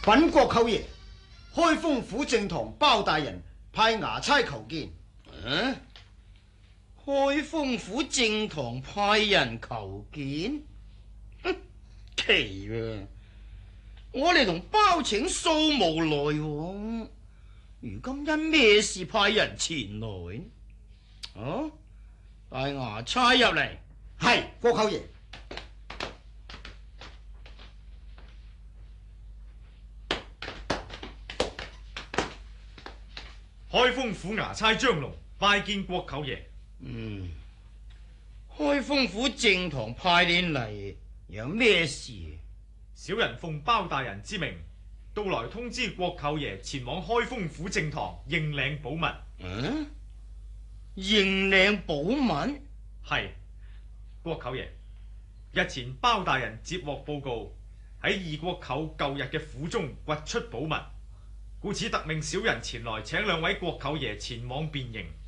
稟國舅爺，開封府正堂包大人派衙差求見。 開封府正堂派人求見？奇啊！我哋同包拯素無來往，如今因咩事派人前來？帶衙差入嚟。 係，國舅爺。 開封府衙差張龍拜見國舅爺。 開封府正堂派你嚟有咩事？ 小人奉包大人之命，到來通知國舅爺前往開封府正堂認領寶物。 認領寶物？ 係，國舅爺，日前包大人接獲報告，喺二國舅舊日嘅府中掘出寶物，故此特命小人前來請兩位國舅爺前往辨認。